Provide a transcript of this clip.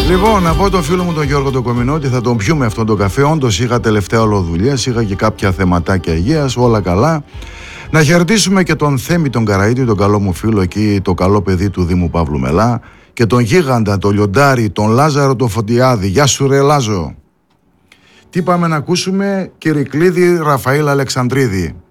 Λοιπόν, να πω τον φίλο μου τον Γιώργο τον Κομινώτη, θα τον πιούμε αυτόν τον καφέ. Όντως είχα τελευταία ολοδουλειές, είχα και κάποια θεματάκια υγείας, όλα καλά. Να χαιρετήσουμε και τον Θέμη τον Καραΐτη, τον καλό μου φίλο εκεί, το καλό παιδί του Δήμου Παύλου Μελά, και τον Γίγαντα, τον Λιοντάρη, τον Λάζαρο τον Φωτιάδη. Γεια σου ρε Λάζο. Τι πάμε να ακούσουμε? Κυρικλίδη Ραφαήλ Αλεξανδρίδη.